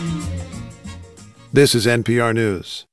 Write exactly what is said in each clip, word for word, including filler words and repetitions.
This is N P R News.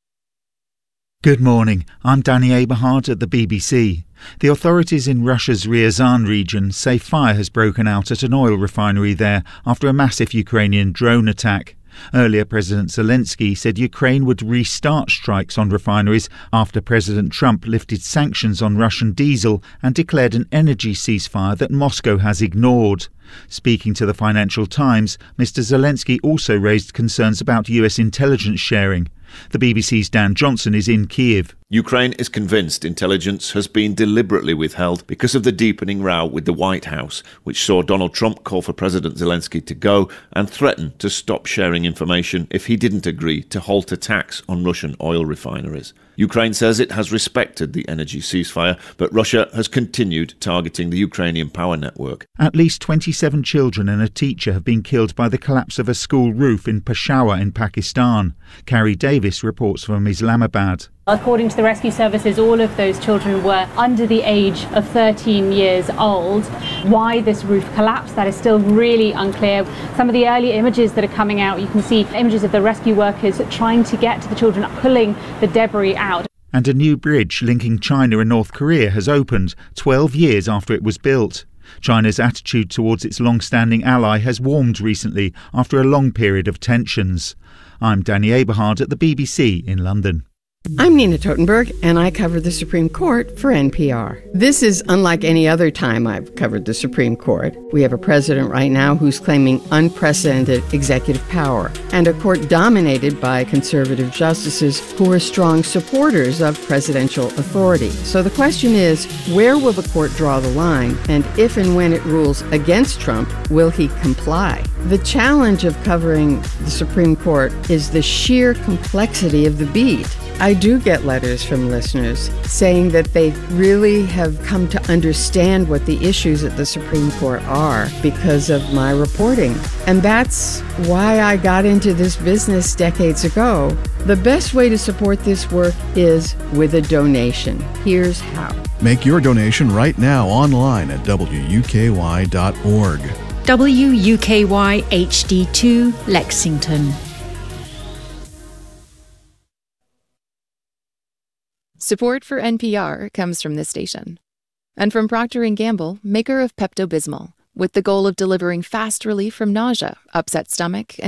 Good morning. I'm Danny Aberhart at the B B C. The authorities in Russia's Ryazan region say fire has broken out at an oil refinery there after a massive Ukrainian drone attack. Earlier, President Zelensky said Ukraine would restart strikes on refineries after President Trump lifted sanctions on Russian diesel and declared an energy ceasefire that Moscow has ignored. Speaking to the Financial Times, Mister Zelensky also raised concerns about U S intelligence sharing. The B B C's Dan Johnson is in Kiev. Ukraine is convinced intelligence has been deliberately withheld because of the deepening row with the White House, which saw Donald Trump call for President Zelensky to go and threaten to stop sharing information if he didn't agree to halt attacks on Russian oil refineries. Ukraine says it has respected the energy ceasefire, but Russia has continued targeting the Ukrainian power network. At least twenty-seven children and a teacher have been killed by the collapse of a school roof in Peshawar in Pakistan. Carrie Davis reports from Islamabad. According to the rescue services, all of those children were under the age of thirteen years old. Why this roof collapsed, that is still really unclear. Some of the early images that are coming out, you can see images of the rescue workers trying to get to the children, pulling the debris out. And a new bridge linking China and North Korea has opened twelve years after it was built. China's attitude towards its long-standing ally has warmed recently after a long period of tensions. I'm Danny Aberhart at the B B C in London. I'm Nina Totenberg, and I cover the Supreme Court for N P R. This is unlike any other time I've covered the Supreme Court. We have a president right now who's claiming unprecedented executive power, and a court dominated by conservative justices who are strong supporters of presidential authority. So the question is, where will the court draw the line? And if and when it rules against Trump, will he comply? The challenge of covering the Supreme Court is the sheer complexity of the beat. I do get letters from listeners saying that they really have come to understand what the issues at the Supreme Court are because of my reporting. And that's why I got into this business decades ago. The best way to support this work is with a donation. Here's how. Make your donation right now online at W U K Y dot org. W U K Y H D two, Lexington. Support for N P R comes from this station and from Procter and Gamble, maker of Pepto-Bismol, with the goal of delivering fast relief from nausea, upset stomach, and